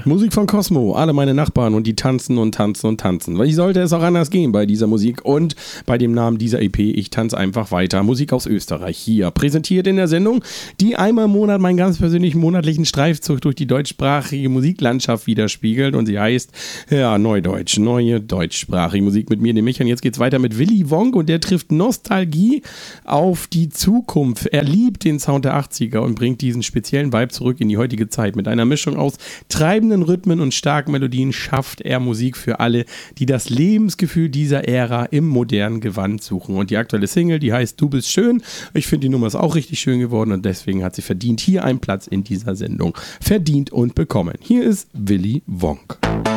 Musik von Cosmo, alle meine Nachbarn und die tanzen und tanzen und tanzen. Wie sollte es auch anders gehen bei dieser Musik und bei dem Namen dieser EP? Ich tanze einfach weiter. Musik aus Österreich hier, präsentiert in der Sendung, die einmal im Monat meinen ganz persönlichen monatlichen Streifzug durch die deutschsprachige Musiklandschaft widerspiegelt und sie heißt, ja, Neudeutsch, neue deutschsprachige Musik mit mir, dem Michael. Jetzt geht's weiter mit Willy Wonk und der trifft Nostalgie auf die Zukunft. Er liebt den Sound der 80er und bringt diesen speziellen Vibe zurück in die heutige Zeit. Mit einer Mischung aus treibenden Rhythmen und starken Melodien schafft er Musik für alle, die das Lebensgefühl dieser Ära im modernen Gewand suchen. Und die aktuelle Single, die heißt Du bist schön. Ich finde, die Nummer ist auch richtig schön geworden und deswegen hat sie verdient hier einen Platz in dieser Sendung. Verdient und bekommen. Hier ist Willy Wonk.